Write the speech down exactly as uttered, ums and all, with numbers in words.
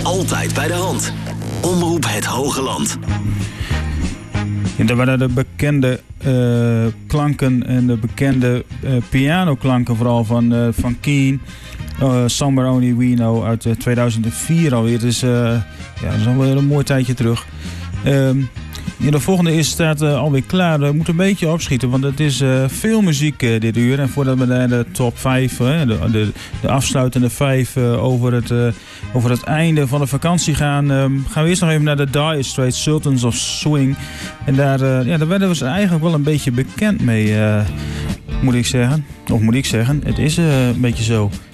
Altijd bij de hand. Omroep Het Hoge Land. En dat waren de bekende uh, klanken en de bekende uh, pianoklanken vooral van, uh, van Keen. Uh, Somewhere Only We Know uit uh, tweeduizend vier alweer. Het is, uh, ja, dat is alweer een mooi tijdje terug. Um, ja, de volgende is staat uh, alweer klaar. We moeten een beetje opschieten, want het is uh, veel muziek uh, dit uur. En voordat we naar de top vijf, uh, de, de, de afsluitende vijf uh, over, het, uh, over het einde van de vakantie gaan, uh, gaan we eerst nog even naar de Dire Straits, Sultans of Swing. En daar, uh, ja, daar werden we eigenlijk wel een beetje bekend mee, uh, moet ik zeggen. Of moet ik zeggen, het is uh, een beetje zo.